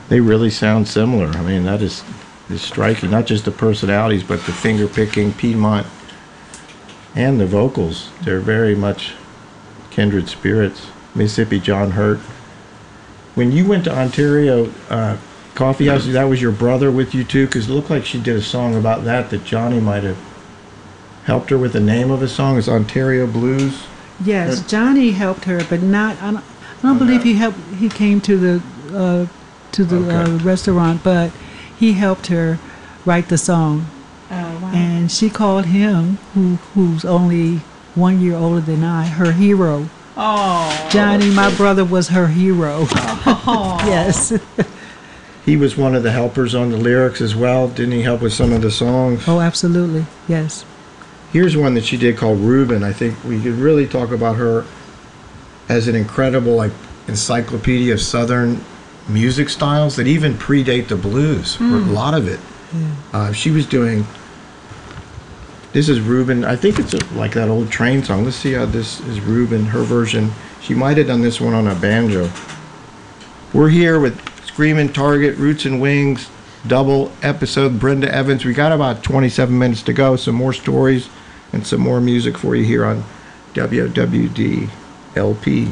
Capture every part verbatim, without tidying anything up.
They really sound similar. I mean, that is, is striking. Not just the personalities, but the finger picking, Piedmont, and the vocals. They're very much kindred spirits. Mississippi John Hurt. When you went to Ontario uh, Coffee House, that was your brother with you too? Because it looked like she did a song about that that Johnny might have helped her with. The name of a song is Ontario Blues. Yes, Johnny helped her, but not. I don't, I don't believe he helped. He came to the uh, to the Okay. uh, restaurant, but he helped her write the song. Oh, wow. And she called him, who who's only one year older than I, her hero. Oh. Johnny, my brother, was her hero. Oh. Yes. He was one of the helpers on the lyrics as well. Didn't he help with some of the songs? Oh, absolutely. Yes. Here's one that she did called Reuben. I think we could really talk about her as an incredible like encyclopedia of Southern music styles that even predate the blues. A lot of it. Yeah. Uh, she was doing. This is Reuben. I think it's a, like that old train song. Let's see how this is Reuben. Her version. She might have done this one on a banjo. We're here with Screaming Target, Roots and Wings, double episode. Brenda Evans. We got about twenty-seven minutes to go. Some more stories and some more music for you here on W W D L P.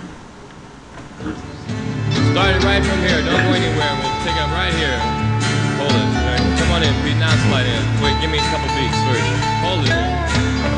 Started right from here. Don't go anywhere. We'll take it right here. Hold it. All right, come on in. Be now slide in. Wait, give me a couple beats first. Hold it.